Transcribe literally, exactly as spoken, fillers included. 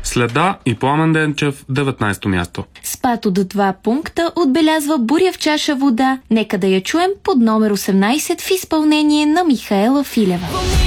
Следа и Пламен Денчев деветнайсето място. Спад от два пункта отбелязва Буря в чаша вода. Нека да я чуем под номер осемнайсет в изпълнение на Михаела Филева.